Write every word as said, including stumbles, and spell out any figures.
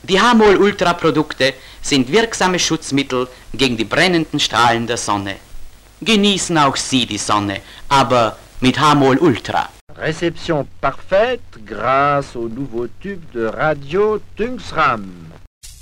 Die H-Mol-Ultra-Produkte sind wirksame Schutzmittel gegen die brennenden Strahlen der Sonne. Genießen auch Sie die Sonne, aber mit H-Mol-Ultra. Réception parfaite grâce au nouveau tube de radio Tungsram.